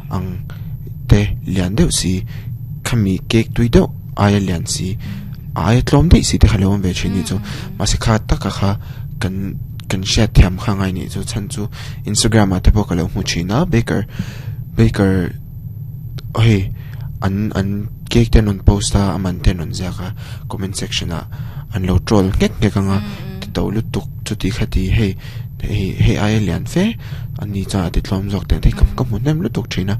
ang te lian deuh si khami cake tui deuh aya lian si aya tlom dei si te khalom ve chini chu mase kha taka kha kan share thiam kha ngai ni chu chan chu Instagram ate po kalo mu china baker hey an cake ten on posta aman ten on zaka comment section a an lo troll nge kanga to lutuk chuti khati hey ai lian fe ani cha ati tlom jok ten kam nem lutuk china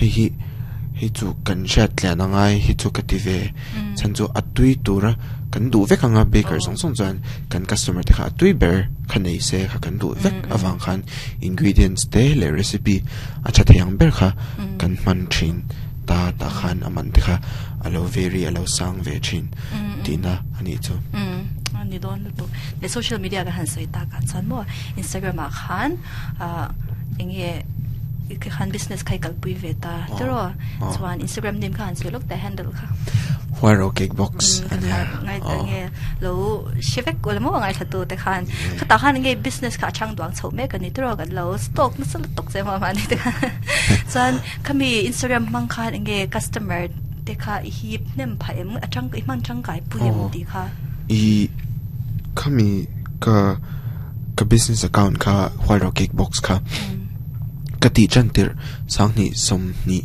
hi chu kan chat lan angai hi chu kative chan chu atui tura kan du ve kanga baker song chan kan customer te kha atui ber khanei se kha kan du vek awang khan ingredients te le recipe acha thayang ber kha kan man thin ta khan aman te kha alo very alo sang ve chin tina ani chu ni don lu le social media ga han sai ta ka chan mo Instagram a khan enge khan business khai kal pui ve ta tero chuan Instagram name khan se lok ta handle kha Huaro cake box ngai ta nge lo shivek ko mo ngai thatu te khan ta khan nge business kha chang duang chho me kan ni tero kan lo stock na sal tok se ma ni te chan khami Instagram mang khan nge customer te kha hi nem phaem achang i man chang kai puyem ti kha I khami ka business account kha Huaro cake box kha kati chantir sangni somni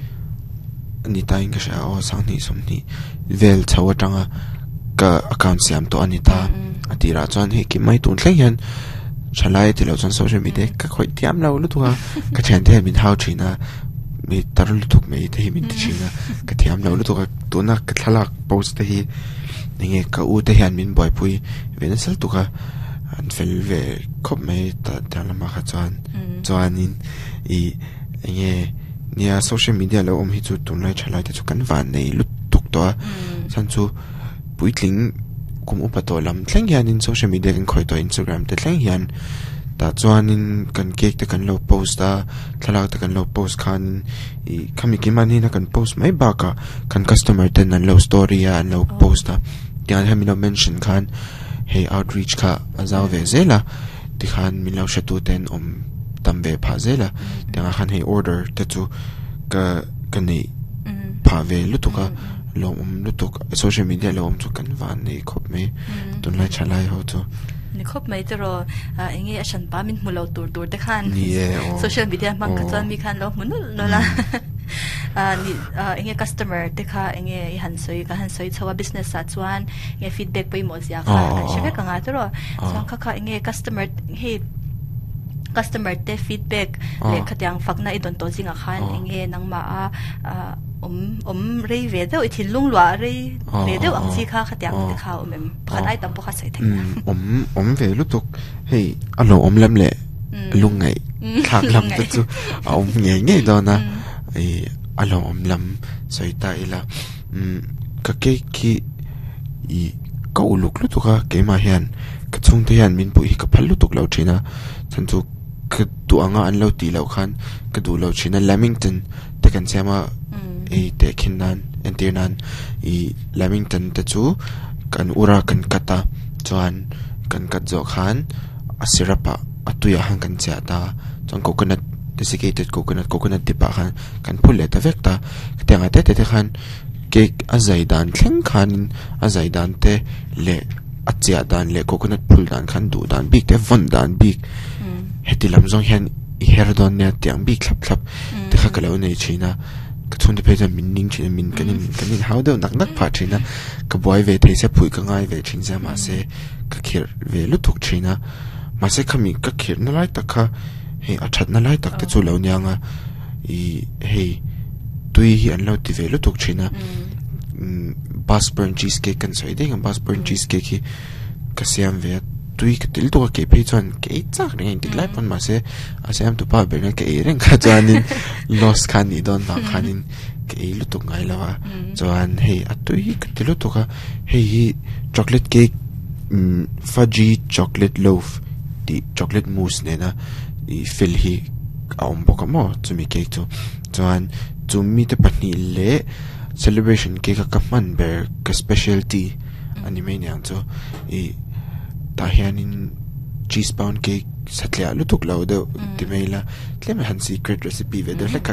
ani taing ka sha o sangni somni vel chawa tanga ka account siam to anita atira chuan he ki mai tun thleng hian chalai ti lo chuan social media ka khoi tiam lo lu tuwa ka chen the min how china mi tarul tuk me te hi min china ka tiam lo lu tuwa tuna ka thalak post te hi nge ka u te hian min boy pui venasal tuka an fel ve khop me ta dalama kha chuanin I nge nia social media lo hi chu tunlai chalai te chu kan van nei lut tuk to san chu puitling kum upato lam thleng hian in social media kan khoi to Instagram te thleng hian ta chuanin kan cake te kan lo post ta thalak te kan lo post khan I khami ki mani na kan post mai ba ka kan customer ten an lo story ya an lo post ta yan ha mi no mention khan hey outreach kha azaw ve zela ti khan mi lo shatu ten tambe phazela tanga khan he order te chu ka nei phave lutuka lo lutuk social media lo chu kan van nei khop me tunlai chalai ho chu ni khop mai tero enge ashan pa min mulo tur te khan social media mang ka chan mi khan lo munul no la ni enge customer te kha enge han soi chawa business sa chuan nge feedback poi mo zia kha an shebe ka nga tero sang kha enge customer te feedback le khatyang fakna idon to jinga khan enge nangma rei ve deu ithil lunglwa rei ve deu ang chi kha khatyang te kha khanai tam po kha sai theng ve lutuk hey alo lam le lungai thak lam te chu nge do na ai alo lam sai ta ila ka ke ki I ka uluk lutuka ke ma hian ka chung te hian min pu hi ka phal lutuk lo thina chan chu ka tu anga an lo ti lo khan ka du lo china Lamington te kan sema te khinnan entirnan I Lamington te chu kan ura kan kata chuan kan kat zo khan asirapa atuya hang kan cha ta chuan coconut desiccated coconut tipa khan kan phul le ta vekta tenga te khan cake azaidan thleng khan azaidan te le achia dan le coconut phul dan khan du dan big te von dan big heti lamzong hian I herdon ne tiang big thlap te kha kalo nei china ka chun de pheja min ning china min kanin how do nak pha china ka boy ve the se phui ka ngai ve chin za ma se ka khir ve lu thuk china ma se khami ka khir na lai takha he achat na lai tak te chu lo nyanga I hey tui hi an lo ti ve lu thuk china bus burn cheesecake kan soi ding bus burn cheesecake hi ka siam ve tui ka til to ke pe chuan ke chak ring tik lai pon ma se asam tu pa be na ke reng kha chuanin loss khan ni don na khanin ke lu tu ngai lawa chuan hey atui ka til to ka hey chocolate cake fudgy chocolate loaf di chocolate mousse ne na I fill hi aum bokamo chumi cake to chuan chumi te pani le celebration cake ka man ber ka specialty anime nyang cho I ta hianin cheese pound cake satlia lutuk lo de timaila tlem han secret recipe ve de